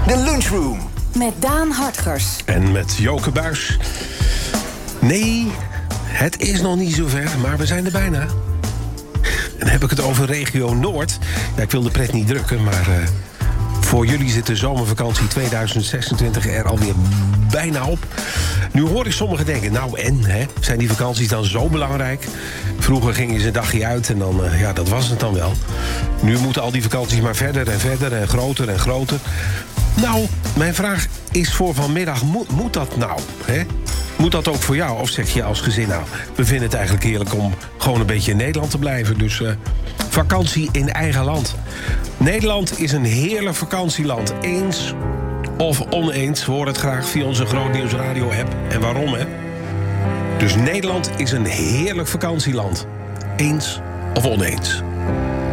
De Lunchroom. Met Daan Hartgers. En met Joke Buis. Nee, het is nog niet zover, maar we zijn er bijna. En dan heb ik het over regio Noord. Ja, ik wil de pret niet drukken, maar voor jullie zit de zomervakantie 2026 er alweer bijna op. Nu hoor ik sommigen denken, nou en, hè, zijn die vakanties dan zo belangrijk? Vroeger gingen ze een dagje uit en dan, ja, dat was het dan wel. Nu moeten al die vakanties maar verder en verder en groter en groter. Nou, mijn vraag is voor vanmiddag, moet dat nou, hè? Moet dat ook voor jou? Of zeg je als gezin, nou, we vinden het eigenlijk heerlijk om gewoon een beetje in Nederland te blijven. Dus vakantie in eigen land. Nederland is een heerlijk vakantieland. Eens of oneens, we horen het graag via onze Groot Nieuws Radio app. En waarom, hè? Dus Nederland is een heerlijk vakantieland. Eens of oneens.